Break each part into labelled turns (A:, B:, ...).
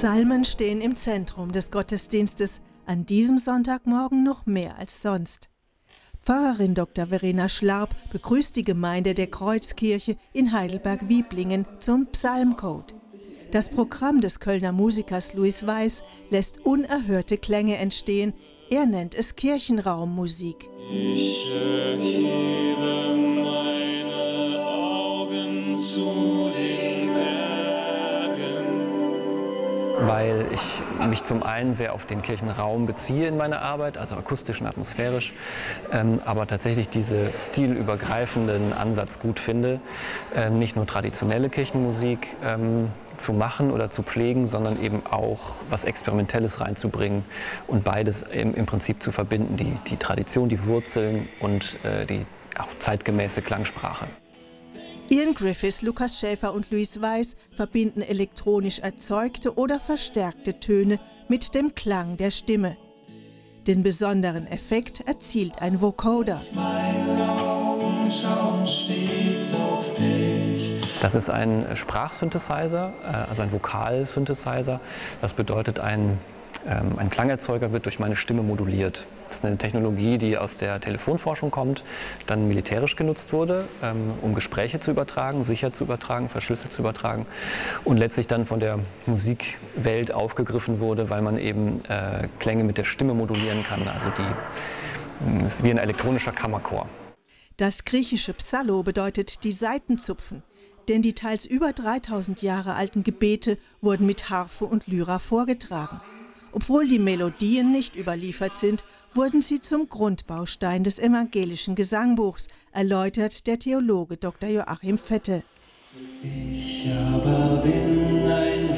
A: Psalmen stehen im Zentrum des Gottesdienstes, an diesem Sonntagmorgen noch mehr als sonst. Pfarrerin Dr. Verena Schlarb begrüßt die Gemeinde der Kreuzkirche in Heidelberg-Wieblingen zum Psalmcode. Das Programm des Kölner Musikers Louis Weiß lässt unerhörte Klänge entstehen. Er nennt es Kirchenraummusik.
B: Ich erhebe meine Augen zu den Bergen.
C: Weil ich mich zum einen sehr auf den Kirchenraum beziehe in meiner Arbeit, also akustisch und atmosphärisch, aber tatsächlich diesen stilübergreifenden Ansatz gut finde, nicht nur traditionelle Kirchenmusik zu machen oder zu pflegen, sondern eben auch was Experimentelles reinzubringen und beides im Prinzip zu verbinden, die Tradition, die Wurzeln und die auch zeitgemäße Klangsprache.
A: Ian Griffiths, Lukas Schäfer und Louis Weiß verbinden elektronisch erzeugte oder verstärkte Töne mit dem Klang der Stimme. Den besonderen Effekt erzielt ein Vocoder.
B: Meine Augen schauen stets auf dich.
C: Das ist ein Sprachsynthesizer, also ein Vokalsynthesizer. Das bedeutet, ein Klangerzeuger wird durch meine Stimme moduliert. Das ist eine Technologie, die aus der Telefonforschung kommt, dann militärisch genutzt wurde, um Gespräche zu übertragen, sicher zu übertragen, verschlüsselt zu übertragen und letztlich dann von der Musikwelt aufgegriffen wurde, weil man eben Klänge mit der Stimme modulieren kann. Also ist wie ein elektronischer Kammerchor.
A: Das griechische Psallo bedeutet die Saiten zupfen, denn die teils über 3000 Jahre alten Gebete wurden mit Harfe und Lyra vorgetragen. Obwohl die Melodien nicht überliefert sind, wurden sie zum Grundbaustein des evangelischen Gesangbuchs, erläutert der Theologe Dr. Joachim Fette.
B: Ich aber bin ein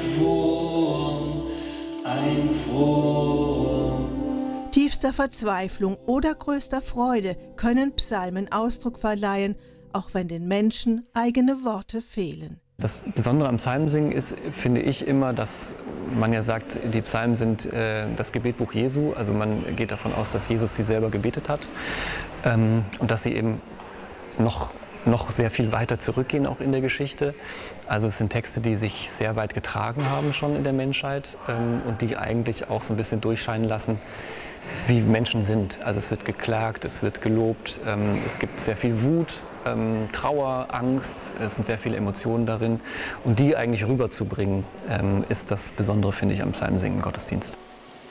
B: Wurm.
A: Tiefster Verzweiflung oder größter Freude können Psalmen Ausdruck verleihen, auch wenn den Menschen eigene Worte fehlen.
C: Das Besondere am Psalmensingen ist, finde ich, immer, dass man ja sagt, die Psalmen sind das Gebetbuch Jesu. Also man geht davon aus, dass Jesus sie selber gebetet hat und dass sie eben noch sehr viel weiter zurückgehen, auch in der Geschichte. Also es sind Texte, die sich sehr weit getragen haben schon in der Menschheit und die eigentlich auch so ein bisschen durchscheinen lassen, wie Menschen sind. Also es wird geklagt, es wird gelobt, es gibt sehr viel Wut, Trauer, Angst, es sind sehr viele Emotionen darin. Und die eigentlich rüberzubringen, ist das Besondere, finde ich, am Psalmensingen im Gottesdienst.